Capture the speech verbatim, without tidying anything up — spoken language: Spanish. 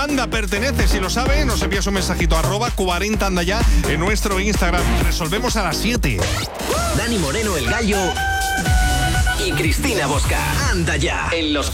Anda pertenece, si lo sabe, nos envías un mensajito arroba cuarenta anda ya en nuestro Instagram. Resolvemos a las siete. Dani Moreno, el Gallo, y Cristina Bosca. Anda ya en los